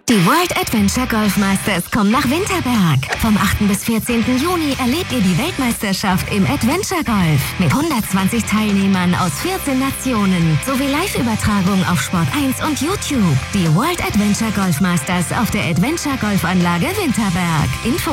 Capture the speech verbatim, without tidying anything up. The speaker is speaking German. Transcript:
Die World Adventure Golf Masters kommen nach Winterberg. Vom achten bis vierzehnten Juni erlebt ihr die Weltmeisterschaft im Adventure Golf mit hundertzwanzig Teilnehmern aus vierzehn Nationen sowie Live-Übertragung auf Sport eins und YouTube. Die World Adventure Golf Masters auf der Adventure Golfanlage Winterberg. Info